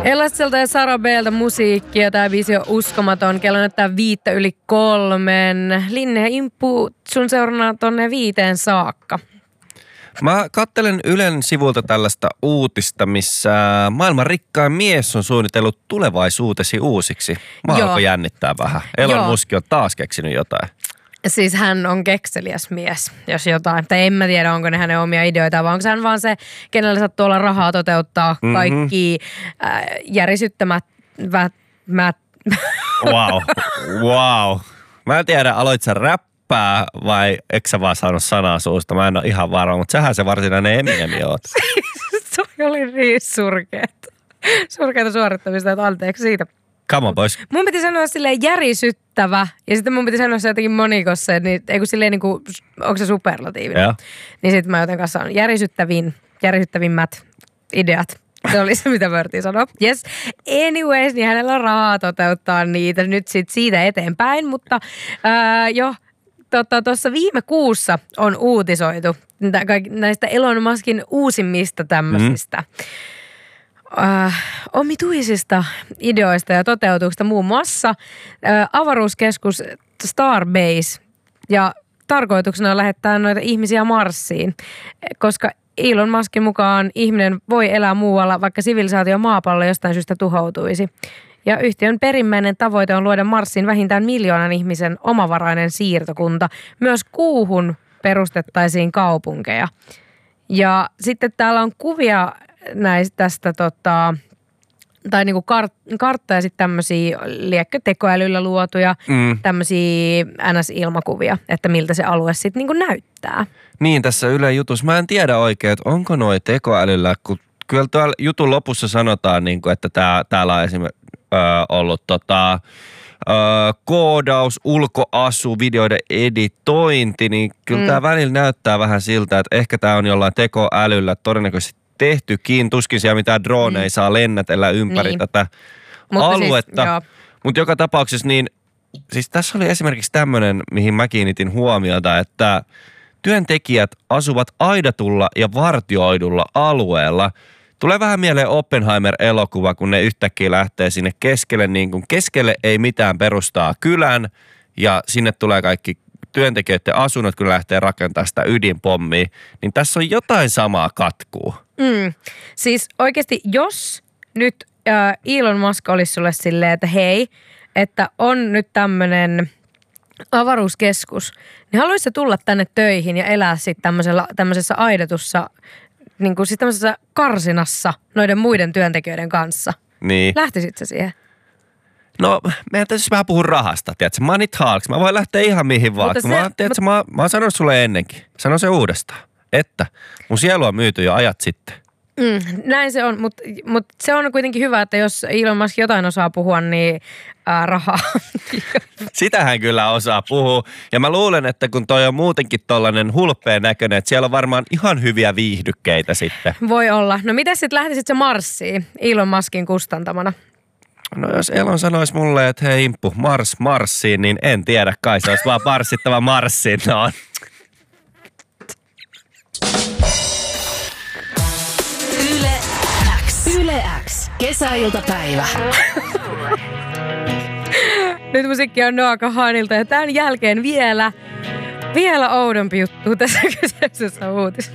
Elastiselta ja Sara B:ltä musiikkia. Tää biisi on uskomaton. Kello näyttää 3:05. Linne ja Imppu sun seurana tonne 5 saakka. Mä katselen Ylen sivulta tällaista uutista, missä maailman rikkain mies on suunnitellut tulevaisuutesi uusiksi. Mä alkoi jännittää vähän. Elon Musk on taas keksinyt jotain. Siis hän on kekseliäs mies, jos jotain. Tai en mä tiedä, onko ne hänen omia ideoita, vai onko hän vaan se, kenellä sattuu olla rahaa toteuttaa kaikki järisyttämät. Wow. Mä en tiedä, aloit sä räppää vai eikö sä vaan saanut sanaa suusta? Mä en ole ihan varma, mutta sähän se varsinainen Eminemi oot. Se oli niin surkeata suorittamista, että anteeksi siitä. Come on, boys. Mun piti sanoa silleen järisyttävä, ja sitten mun piti sanoa se jotenkin monikossa, niin ei kun silleen niinku, onko se superlatiivinen? Joo. Niin sitten mä joten kanssa sanon järisyttävimmät ideat. Se oli se, mitä Mörti sanoi. Yes. Anyways, niin hänellä on rahaa toteuttaa niitä nyt sit siitä eteenpäin, mutta tuossa viime kuussa on uutisoitu näistä Elon Muskin uusimmista tämmöisistä omituisista ideoista ja toteutuksista, muun muassa avaruuskeskus Starbase, ja tarkoituksena on lähettää noita ihmisiä Marsiin, koska Elon Muskin mukaan ihminen voi elää muualla, vaikka sivilisaatio maapallolla jostain syystä tuhoutuisi. Ja yhtiön perimmäinen tavoite on luoda Marsiin vähintään 1 miljoonan ihmisen omavarainen siirtokunta. Myös kuuhun perustettaisiin kaupunkeja. Ja sitten täällä on kuvia näistä tästä tai niinku karttoja sitten tämmöisiä tekoälyllä luotuja tämmöisiä NS-ilmakuvia, että miltä se alue sitten niinku näyttää. Niin, tässä Ylen jutussa. Mä en tiedä oikein, että onko noi tekoälyllä, kun kyllä tuolla jutun lopussa sanotaan, niinku, että täällä on esimerkiksi ollut koodaus, ulkoasu, videoiden editointi, niin kyllä tämä välillä näyttää vähän siltä, että ehkä tämä on jollain tekoälyllä todennäköisesti tehtykin. Tuskin siellä mitään droneja saa lennätellä ympäri tätä aluetta. Siis, mutta joka tapauksessa niin, siis tässä oli esimerkiksi tämmöinen, mihin mä kiinnitin huomiota, että työntekijät asuvat aidatulla ja vartioidulla alueella. Tulee vähän mieleen Oppenheimer-elokuva, kun ne yhtäkkiä lähtee sinne keskelle, niin kuin keskelle ei mitään perustaa kylän, ja sinne tulee kaikki työntekijöiden asunnot, kun lähtee rakentamaan sitä ydinpommia, niin tässä on jotain samaa katkuu. Siis oikeasti, jos nyt Elon Musk olisi sulle silleen, että hei, että on nyt tämmöinen avaruuskeskus, niin haluaisi tulla tänne töihin ja elää sitten tämmöisessä aidatussa, niin kuin siis tämmöisessä karsinassa noiden muiden työntekijöiden kanssa. Niin. Lähtisit sä siihen? No, meidän täytyisi vähän puhua rahasta, tiedätkö? Money talks. Mä voin lähteä ihan mihin vaan. Mä oon sanonut sulle ennenkin. Sano se uudestaan. Että mun sielu on myyty jo ajat sitten. Näin se on, mutta se on kuitenkin hyvä, että jos Elon Musk jotain osaa puhua, niin rahaa. Sitähän kyllä osaa puhua. Ja mä luulen, että kun toi on muutenkin tollainen hulppeen näköinen, että siellä on varmaan ihan hyviä viihdykkeitä sitten. Voi olla. No miten sitten lähtisit se Marsiin Elon Muskin kustantamana? No jos Elon sanoisi mulle, että hei Imppu, Marsiin, niin en tiedä, kai se olisi vaan marssittava Marsiin. No. Yle X. Kesäiltapäivä. Nyt musiikki on Noah Kahanilta ja tämän jälkeen vielä oudompi juttu tässä kyseisessä uutisessa.